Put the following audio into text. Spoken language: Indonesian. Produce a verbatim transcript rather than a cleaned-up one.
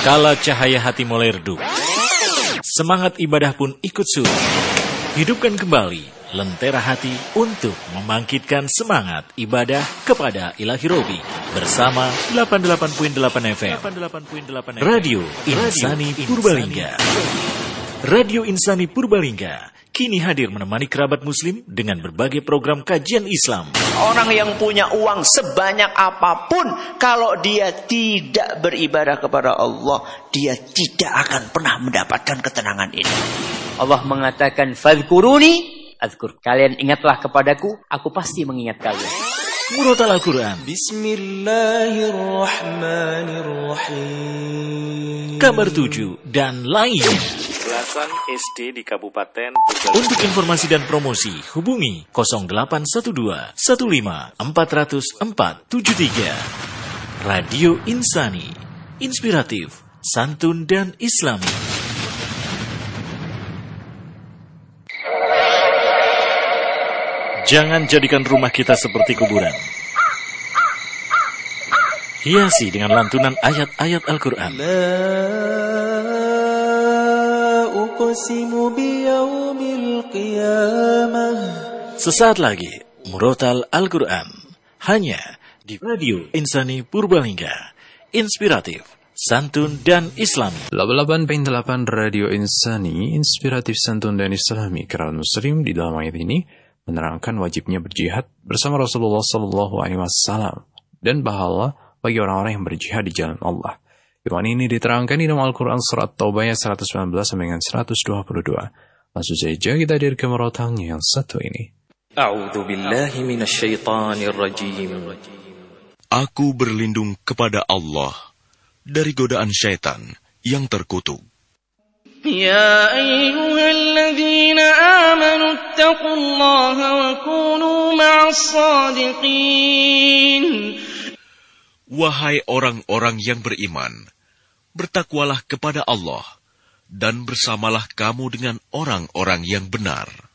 Kala cahaya hati mulai redup, semangat ibadah pun ikut surut. Hidupkan kembali lentera hati untuk membangkitkan semangat ibadah kepada Ilahi Robi bersama delapan puluh delapan koma delapan F M Radio Insani Purbalingga. Radio Insani Purbalingga kini hadir menemani kerabat muslim dengan berbagai program kajian Islam. Orang yang punya uang sebanyak apapun, kalau dia tidak beribadah kepada Allah, dia tidak akan pernah mendapatkan ketenangan ini. Allah mengatakan, "Fadhkuruni azkur." Kalian ingatlah kepadaku, aku pasti mengingat kalian. Murotal Al-Quran. Bismillahirrahmanirrahim. Kabar tujuh dan lain. Belasan S D di Kabupaten Purbalingga. Untuk informasi dan promosi, hubungi nol delapan satu dua satu lima empat nol nol empat tujuh tiga. Radio Insani, inspiratif, santun dan islami. Jangan jadikan rumah kita seperti kuburan. Hiasi dengan lantunan ayat-ayat Al-Quran. Sesaat lagi, Murotal Al-Quran. Hanya di Radio Insani Purbalingga. Inspiratif, santun dan islami. delapan puluh delapan koma delapan Radio Insani, inspiratif, santun dan islami. Kerabat muslim di dalam ayat ini menerangkan wajibnya berjihad bersama Rasulullah Sallallahu Alaihi Wasallam dan pahala bagi orang-orang yang berjihad di jalan Allah. Firman ini diterangkan di dalam Al-Quran surat Taubah ayat seratus sembilan belas sampai dengan seratus dua puluh dua. Langsung saja kita hadir ke murotalnya yang satu ini. A'udzu billahi minasyaitonir rajim. Aku berlindung kepada Allah dari godaan syaitan yang terkutuk. Ya ayyuhalladzina amanu ittaqullaha wa kunu ma'as shadiqin. Wahai orang-orang yang beriman, bertakwalah kepada Allah dan bersamalah kamu dengan orang-orang yang benar.